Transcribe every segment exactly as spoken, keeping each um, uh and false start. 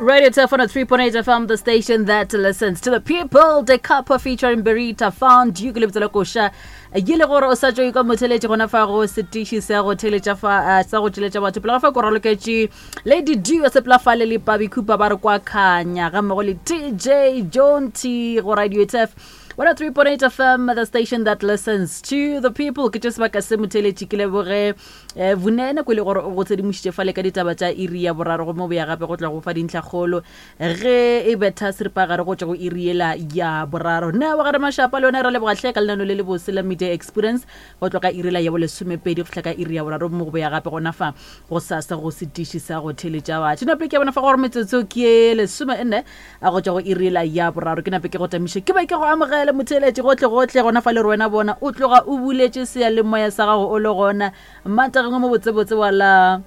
Radio T F one oh three point eight F M, the station that listens to the people. The couple featuring Berita found you clip la kosha. Yile gore o sa tšo ka motheletše gona fa go setiši se go theletša fa sa go theletša batho pela fa go raloketše Lady D se pela fa le le Babi Cooper ba re kwa khanya ga mo le T J John T go Radio T F one oh three point eight F M, the station that listens to the people. Ke just ba ka se motheletše ke le bore vunene go le gore o go tsedimošitše fa le ka ditaba tša iri ya boraro go mo be ya gape go tla go fa dintlha kgolo ge e betha seripa gare go tša go iriela ya boraro ne wa gare mashapa le yona re le bogahle ka lenano le le bose la media experience go tloka iriela ya bo lesomepedi go tlhaka iri ya boraro mo go be ya gape gona fa go sa sa go setiši sa go theletša batho na pe ke bona fa gore metsotso ke lesome ene a go tša go iriela ya boraro ke na pe ke go tamiše ke ba ke go amogela motheletše gotle gotle gona fa le rwena bona o tloga o buletše seya le moya sa gago o le gona mata go mo botsebotse wala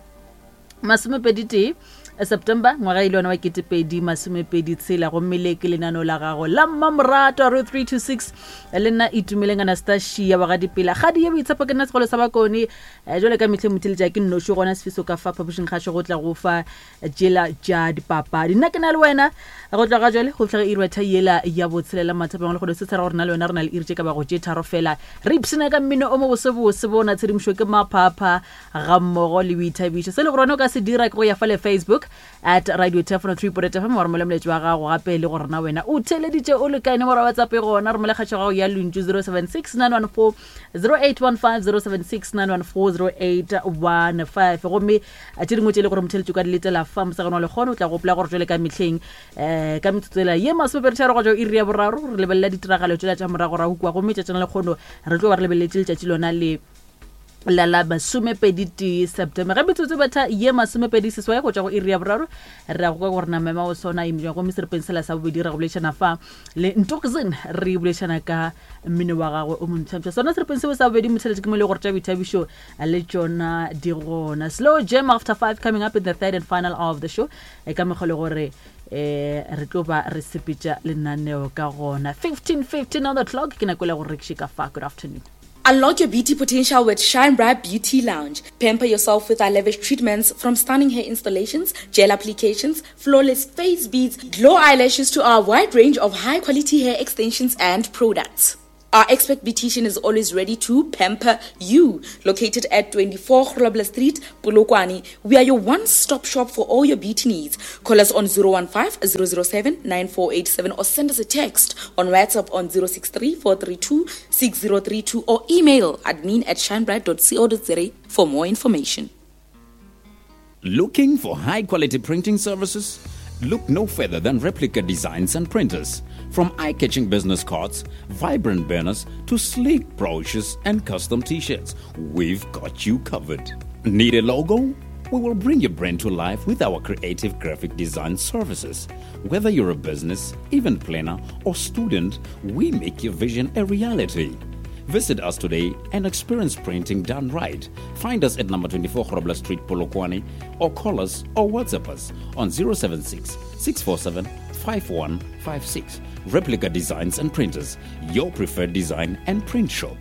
masomepedi September ngwaga ile ona wa ketepedi masomepedi tshela go meleke lenano la gago la Mmamrato ro three two six le nna itumeleng Anastasia ba ga dipela ga di ye boitshepo ke nna segolo sa bakoni jole ka mitle motheletša ke nnosho gona sefiso ka fa publishing kgasho go tla go fa jela ja dipapadi nna ke na le wena go tla ga jole go tla irwa thayela ya botshelela mathapeng le go se tsara gore na le wena re na le irje ka ba go je tharo fela re ipsina ka mmino o mo bosebo se bona tshedimsho ke maphapha ga mmogo le boithabišo se le gore no ka se dira ke go ya fa le Facebook at Radio T F one oh three point eight F M wa romela mletšwa ga go gape le gore na wena o theleditše o le kaine mo ra WhatsApp gona romela khatšo ga go ya lunju zero seven six nine one four zero eight one five zero seven six nine one four zero eight one five gomme a tšedingwe tše le gore motheletšo ka diletela fa mosagano le gone o tla gopola gore jole ka metlheng eh ka metsotsela ye masomepedi go jo iri ya boraro re lebelela ditiragalo tšela tša morago ra ukwa gomme tšatšana le kgono re tlo ba re lebeletse letšatši lona le la la masomepedi September ga metsotso batha ye masomepedi seswa go tšwa go iri ya boraro re go gore na mema o sona imjwa go Mister Pensela sa bobedi ra go bolešana fa le Ntokozin re bolešana ka mmino wa gago o montšha sona Mister Pensela sa bobedi motheletše ke mo le gore tša boithabišo le tšona di gona slow jam after five coming up in the third and final of the show e ka megole gore eh re tlo ba re sepetša lenaneo ka gona fifteen fifteen on the clock ke na kwela go rekši ka fa good afternoon. Unlock your beauty potential with Shine Bright Beauty Lounge. Pamper yourself with our lavish treatments from stunning hair installations, gel applications, flawless face beads, glow eyelashes to our wide range of high-quality hair extensions and products. Our expert beautician is always ready to pamper you. Located at twenty-four Grobler Street, Polokwane, we are your one-stop shop for all your beauty needs. Call us on zero one five zero zero seven nine four eight seven or send us a text on WhatsApp on zero six three four three two six zero three two or email admin at shinebright dot co dot za for more information. Looking for high-quality printing services? Look no further than Replica Designs and Printers. From eye-catching business cards, vibrant banners, to sleek brochures and custom t-shirts, we've got you covered. Need a logo? We will bring your brand to life with our creative graphic design services. Whether you're a business, event planner, or student, we make your vision a reality. Visit us today and experience printing done right. Find us at number twenty-four Grobler Street, Polokwane, or call us or WhatsApp us on zero seven six six four seven five one five six. Replica Designs and Printers, your preferred design and print shop.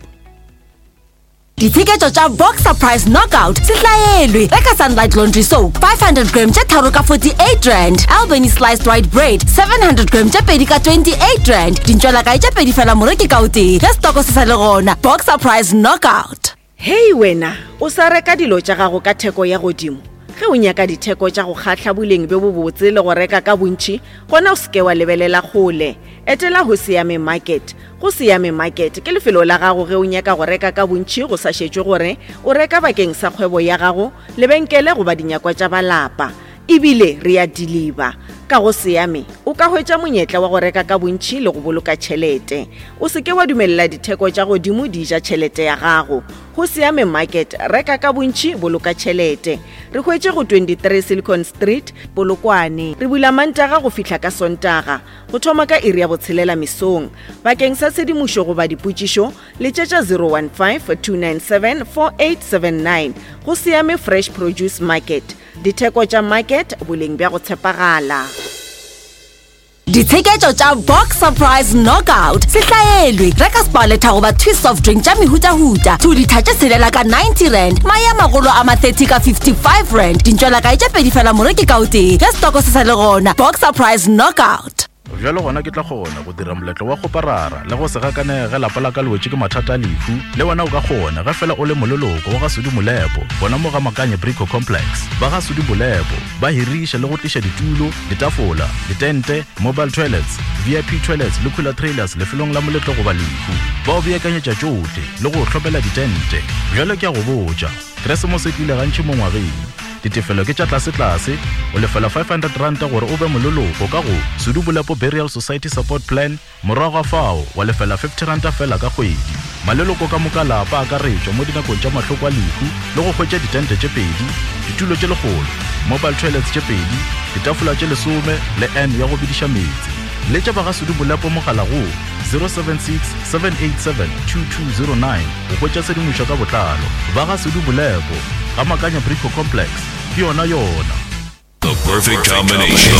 Ditsheketso tša Boxer Price Knockout se hlaelwe reka Sunlight Laundry Soap five hundred grams tša tharo ka forty-eight rand, Albany Sliced White Bread seven hundred grams tša pedi ka twenty-eight rand, dintšwela ka tša pedi fela moreki ka o tee ge stoko se sa le gona. Boxer Price Knockout. Hey wena o sa reka dilo tša gago ka theko ya godimo ge o nyaka ditheko tša go kgatla boleng be bo botse le go reka ka bontši gona o seke wa lebelela kgole etela go Siame Market. Go Siame Market ke lefelo la gago ge o nyaka go reka ka bontši go sa šetšwe gore o reka bakeng sa kgwebo ya gago lebenkele goba dinyakwa tša balapa ebile re a deliver. Ka go Siame o ka hwetša monyetla wa go reka ka bontši le go boloka tšhelete. O seke wa dumelela ditheko tša godimo di ja tšhelete ya gago. Go Siame Market reka ka bontši boloka tšhelete. Re hwetše go twenty-three Silicon Street, Polokwane. Re bula Mantaga go fihla ka Sontaga. Go thoma ka iri ya botshelela mesong. Bakeng sa tshedimošo goba dipotšišo letšetša zero one five two nine seven four eight seven nine. Go Siame Fresh Produce Market. Ditheko tša market boleng bja go tshepagala. Ditsheketso tša Box Surprise Knockout se hlaelwe reka spaleta goba twist soft drink tša mehuta-huta two liter tše selela ka ninety rand maya magolo a ma thirty ka fifty-five rand dintšwela ka tša pedi fela moreki ka o tee ge stoko se sa le gona. Box Surprise Knockout. Jalo gona ke tla gona go dira moletlo wa go parara le go se gakane ge lapa la ka lwetse ke mathata a lefu le wena o ka gona ge fela o le mololoko wa ga Sudi Molepo bona mo ga Makanye Brico Complex ba ga Sudi Molepo ba hirisha le go tlisha ditulo ditafola ditente mobile toilets V I P toilets le cooler trailers le felong la moletlo go ba lefu ba o beakanyetša tšohle le go hlopela ditente. Jalo ke a go botša Christmas e tlile gantši mo ngwageng ditefelo ke tša tlase-tlase o lefela five hundred rand gore o be mololoko ka go Sudi Molepo Burial Society Support Plan morago ga fao wa lefela fifty rand fela ka kgwedi. Maleloko ka moka lapa a ka retšwa mo dinakong tša mahloko a lefu le go hwetša ditente tše pedi ditulo tše legolo mobile toilets tše pedi ditafola tše lesome le n ya go bediša metsi. Le tša ba ga Sudi Molepo mogala go zero seven six seven eight seven two two zero nine go hwetša sedimošo ka botlalo. Ba ga Sudi Molepo ga Makanye Brico Complex ke yona yona. The perfect combination.